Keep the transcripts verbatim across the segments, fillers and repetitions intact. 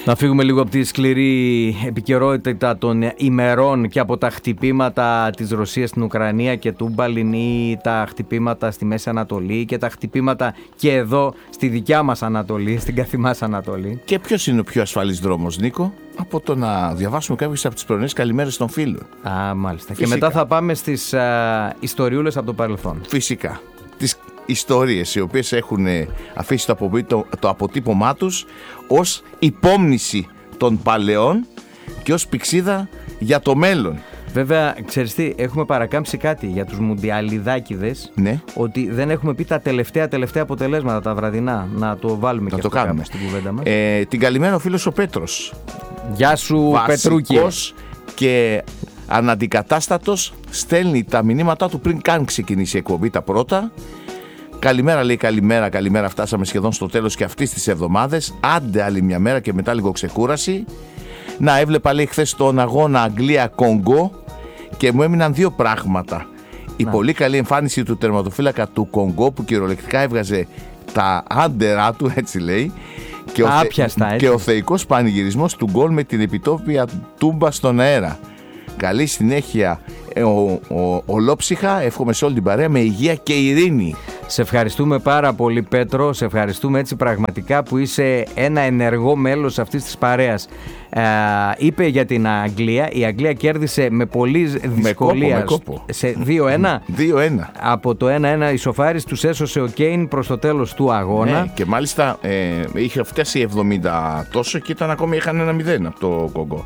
Να φύγουμε λίγο από τη σκληρή επικαιρότητα των ημερών και από τα χτυπήματα της Ρωσίας στην Ουκρανία και Τούμπαλιν ή τα χτυπήματα στη Μέση Ανατολή και τα χτυπήματα και εδώ στη δικιά μας Ανατολή, στην καθημάς Ανατολή. Και ποιος είναι ο πιο ασφαλής δρόμος, Νίκο? Από το να διαβάσουμε κάποιες από τις πρωινές καλημέρες των φίλων. Α, μάλιστα. Φυσικά. Και μετά θα πάμε στις α, ιστοριούλες από το παρελθόν. Φυσικά. Τις ιστορίες οι οποίες έχουν αφήσει το, απο, το, το αποτύπωμά τους ως υπόμνηση των παλαιών και ως πηξίδα για το μέλλον. Βέβαια, ξέρεις τι, έχουμε παρακάμψει κάτι για τους μουντιαλιδάκηδες, ναι. ότι δεν έχουμε πει τα τελευταία τελευταία αποτελέσματα, τα βραδινά. Να το βάλουμε να και το αυτό κάνουμε στην κουβέντα μας. Ε, την καλημέρα ο φίλος ο Πέτρος. Γεια σου Πετρούκη. Βασικός και αναντικατάστατος, στέλνει τα μηνύματά του πριν καν ξεκινήσει η εκπομπή τα πρώτα. Καλημέρα, λέει, καλημέρα, καλημέρα. Φτάσαμε σχεδόν στο τέλος και αυτής της εβδομάδας. Άντε άλλη μια μέρα και μετά λίγο ξεκούραση. Να, έβλεπα, λέει, χθες τον αγώνα Αγγλία-Κονγκό και μου έμειναν δύο πράγματα. Η να. πολύ καλή εμφάνιση του τερματοφύλακα του Κονγκό που κυριολεκτικά έβγαζε τα άντερά του, έτσι λέει. Και ο, Άπιαστα, θε... και ο θεϊκός πανηγυρισμός του γκολ με την επιτόπια τούμπα στον αέρα. Καλή συνέχεια ο, ο, ολόψυχα, εύχομαι σε όλη την παρέα με υγεία και ειρήνη. Σε ευχαριστούμε πάρα πολύ, Πέτρο, σε ευχαριστούμε έτσι πραγματικά που είσαι ένα ενεργό μέλος αυτής της παρέας. Ε, είπε για την Αγγλία, η Αγγλία κέρδισε με πολύ δυσκολία με κόπο, με κόπο. σε δύο ένα. δύο ένα. Από το ένα ένα ισοφάρις τους έσωσε ο Κέιν προς το τέλος του αγώνα. Ναι, και μάλιστα ε, είχε φτάσει εβδομήντα τόσο και ήταν ακόμη, είχαν ένα μηδέν από το Κονγκό.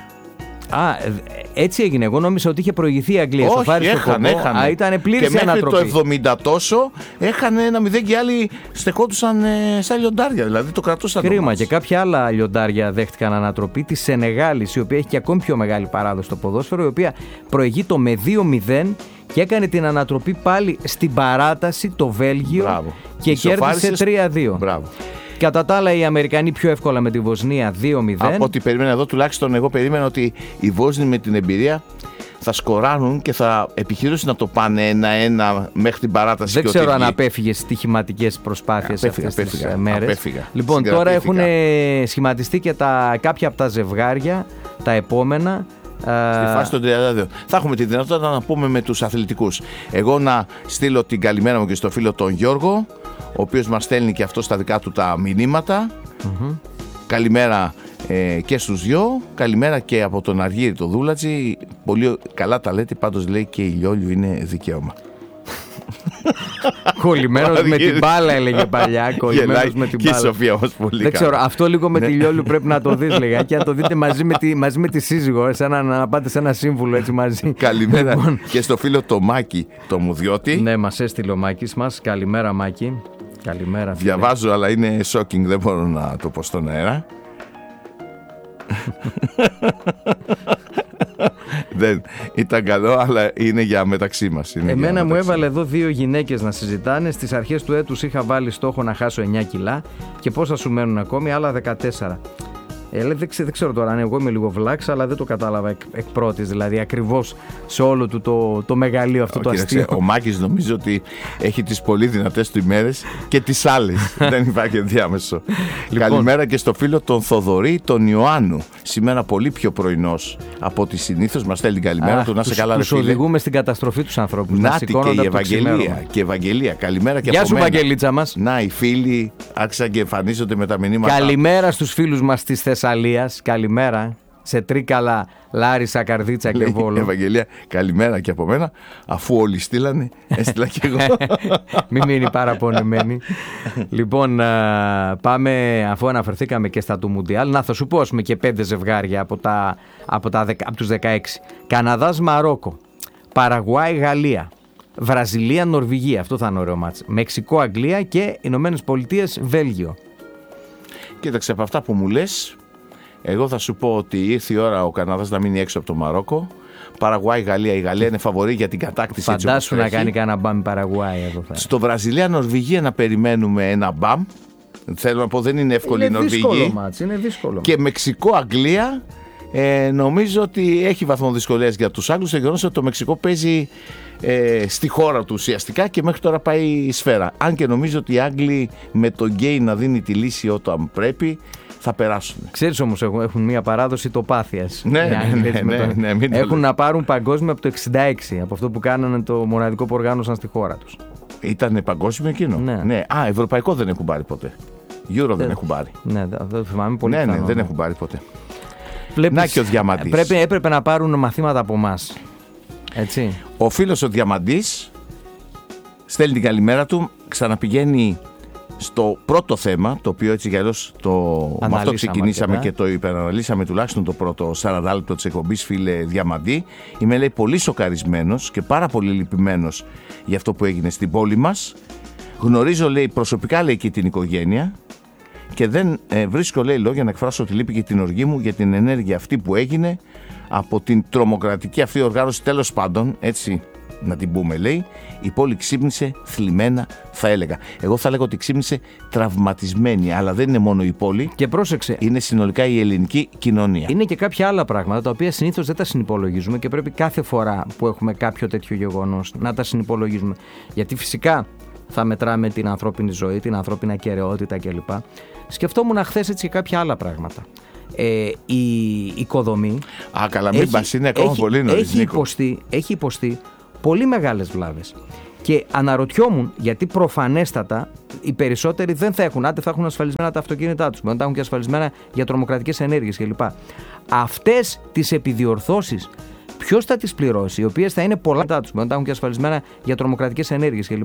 Α, έτσι έγινε. Εγώ νόμιζα ότι είχε προηγηθεί η Αγγλία. Όχι, έχανε, έχανε. Α, ήταν πλήρης και μέχρι ανατροπή. Το εβδομήντα τόσο έχανε ένα μηδέν και άλλοι στεκόντουσαν ε, σαν λιοντάρια. Δηλαδή το κρατούσαν. Κρίμα. Και κάποια άλλα λιοντάρια δέχτηκαν ανατροπή της Σενεγάλης, η οποία έχει και ακόμη πιο μεγάλη παράδοση στο ποδόσφαιρο, η οποία προηγείτο με δύο μηδέν και έκανε την ανατροπή πάλι στην παράταση το Βέλγιο. Μπράβο. Και κέρδισε τρία δύο. Μπράβο. Κατά τα άλλα, οι Αμερικανοί πιο εύκολα με τη Βοσνία δύο μηδέν. Από ό,τι περίμενα εδώ, τουλάχιστον εγώ περίμενα ότι οι Βόσνοι με την εμπειρία θα σκοράνουν και θα επιχειρήσουν να το πάνε ένα ένα μέχρι την παράταση. Δεν ξέρω αν απέφυγε στοιχηματικές προσπάθειες αυτές τις μέρες. Απέφυγα. Λοιπόν, τώρα έχουν σχηματιστεί και τα, κάποια από τα ζευγάρια, τα επόμενα. Στη φάση των τριάντα δύο. Θα έχουμε τη δυνατότητα να πούμε με τους αθλητικούς. Εγώ να στείλω την καλημέρα μου και στο φίλο τον Γιώργο, ο οποίος μας στέλνει και αυτό στα δικά του τα μηνύματα. Mm-hmm. Καλημέρα ε, και στους δυο. Καλημέρα και από τον Αργύρη το Δούλατζη. Πολύ καλά τα λέτε, πάντως λέει και η Λιόλιου είναι δικαίωμα. Κολλημένος με την μπάλα, έλεγε παλιά. Κολλημένος με την μπάλα. Και η Σοφία όμως πολύ. Δεν ξέρω, αυτό λίγο με τη Λιόλιου πρέπει να το δεις λιγάκι. Αν το δείτε μαζί με τη, μαζί με τη σύζυγο, σαν να, να πάτε σε ένα σύμβουλο έτσι μαζί. Καλημέρα λοιπόν. Και στο φίλο το Μάκη το Μουδιώτη. Ναι, μας έστειλε ο Μάκης μας. Καλημέρα, Μάκη. Καλημέρα, φίλε. Διαβάζω, αλλά είναι shocking, δεν μπορώ να το πω στον αέρα. Δεν ήταν καλό, αλλά είναι για μεταξύ μας. Είναι Εμένα μου έβαλε εδώ δύο γυναίκες να συζητάνε. Στις αρχές του έτους είχα βάλει στόχο να χάσω εννιά κιλά. Και πόσα σου μένουν ακόμη? Άλλα δεκατέσσερα. Ε, δεν, ξέρω, δεν ξέρω τώρα αν εγώ είμαι λίγο βλάξ, αλλά δεν το κατάλαβα εκ, εκ πρώτης. Δηλαδή, ακριβώς σε όλο του το, το μεγαλείο αυτό. Ο, το αστείο. Ο Μάκης νομίζω ότι έχει τις πολύ δυνατές του ημέρες και τις άλλες. Δεν υπάρχει ενδιάμεσο. Λοιπόν, καλημέρα και στο φίλο τον Θοδωρή, τον Ιωάννου. Σήμερα πολύ πιο πρωινός από ό,τι συνήθως. Μας στέλνει καλημέρα Αχ, του. Να σε τους, καλά, τους οδηγούμε στην καταστροφή τους ανθρώπους. Νάτι και η Ευαγγελία. Και Ευαγγελία. Καλημέρα και Γεια από σου, μένα. Βαγγελίτσα μας. Να, οι φίλοι άρχισαν και εμφανίζονται με τα μηνύματα. Καλημέρα στους φίλους μας της Θεσσαλίας. Καλημέρα. Σε Τρίκαλα, Λάρισα, Καρδίτσα και Βόλο. Ευαγγελία, καλημέρα και από μένα. Αφού όλοι στείλανε, έστειλα και εγώ. Μην μείνει παραπονεμένη. Λοιπόν, πάμε, αφού αναφερθήκαμε και στα του Μουντιάλ, να θα σου πω πούμε, και πέντε ζευγάρια από, τα, από, τα, από τους δεκαέξι. Καναδάς, Μαρόκο. Παραγουάη, Γαλλία. Βραζιλία, Νορβηγία. Αυτό θα είναι ωραίο μάτς. Μεξικό, Αγγλία και Ηνωμένες Πολιτείες, Βέλγιο. Κοίταξε, από αυτά που μου λες, εγώ θα σου πω ότι ήρθε η ώρα ο Καναδάς να μείνει έξω από το Μαρόκο. Παραγουάη, Γαλλία. Η Γαλλία είναι φαβορή για την κατάκτηση. Φαντάσου να κάνει κανένα μπαμ η Παραγουάη εδώ. Θα. Στο Βραζιλία, Νορβηγία να περιμένουμε ένα μπαμ. Θέλω να πω, δεν είναι εύκολη η Νορβηγία. Δύσκολο μάτς, είναι δύσκολο. Και Μεξικό, Αγγλία. Ε, νομίζω ότι έχει βαθμό δυσκολίας για τους Άγγλους. Το γεγονός ότι το Μεξικό παίζει ε, στη χώρα του ουσιαστικά και μέχρι τώρα πάει η σφαίρα. Αν και νομίζω ότι οι Άγγλοι με τον Γκέι να δίνει τη λύση όταν πρέπει, θα περάσουν. Ξέρεις όμως, έχουν μια παράδοση τοπάθειας. Ναι, ναι, ναι, ναι, ναι, μην το έχουν λες. να πάρουν παγκόσμιο από το εξήντα έξι, από αυτό που κάνανε το μοναδικό που οργάνωσαν στη χώρα τους. Ήτανε παγκόσμιο εκείνο. Ναι. ναι. Α, ευρωπαϊκό δεν έχουν πάρει ποτέ. Euro δεν έχουν πάρει. Ναι, δεν θυμάμαι πολύ. Ναι, ναι, πιθανό, δεν ναι. έχουν πάρει ποτέ. Βλέπεις, Να και ο Διαμαντής. Πρέπει, έπρεπε να πάρουν μαθήματα από εμάς. Έτσι. Ο φίλος ο Διαμαντής στέλνει την καλημέρα του, ξαναπηγαίνει στο πρώτο θέμα, το οποίο έτσι κι αλλιώς το... με αυτό ξεκινήσαμε αρκετά. και το υπεραναλύσαμε τουλάχιστον το πρώτο σαράντα λεπτό της εκπομπής, φίλε Διαμαντή. Είμαι, λέει, πολύ σοκαρισμένος και πάρα πολύ λυπημένος για αυτό που έγινε στην πόλη μας. Γνωρίζω, λέει, προσωπικά, λέει, και την οικογένεια και δεν ε, βρίσκω, λέει, λόγια να εκφράσω τη λύπη και την οργή μου για την ενέργεια αυτή που έγινε από την τρομοκρατική αυτή οργάνωση. Τέλος πάντων, έτσι να την πούμε, λέει, η πόλη ξύπνησε θλιμμένα, θα έλεγα. Εγώ θα έλεγα ότι ξύπνησε τραυματισμένη, αλλά δεν είναι μόνο η πόλη. Και πρόσεξε. Είναι συνολικά η ελληνική κοινωνία. Είναι και κάποια άλλα πράγματα τα οποία συνήθως δεν τα συνυπολογίζουμε και πρέπει κάθε φορά που έχουμε κάποιο τέτοιο γεγονός να τα συνυπολογίζουμε. Γιατί φυσικά θα μετράμε την ανθρώπινη ζωή, την ανθρώπινη ακεραιότητα κλπ. Σκεφτόμουν χθες έτσι και κάποια άλλα πράγματα. Ε, η οικοδομή. Α, καλά, μην πας, είναι ακόμα έχει, πολύ νωρίς, έχει, Νίκο. υποστεί, έχει υποστεί πολύ μεγάλες βλάβες. Και αναρωτιόμουν, γιατί προφανέστατα οι περισσότεροι δεν θα έχουν, άντε θα έχουν ασφαλισμένα τα αυτοκίνητά τους, δεν τα έχουν και ασφαλισμένα για τρομοκρατικές ενέργειες κλπ. Αυτές τις επιδιορθώσεις ποιος θα τις πληρώσει, οι οποίες θα είναι πολλά τα τους, δεν τα έχουν και ασφαλισμένα για τρομοκρατικές ενέργειες κλπ.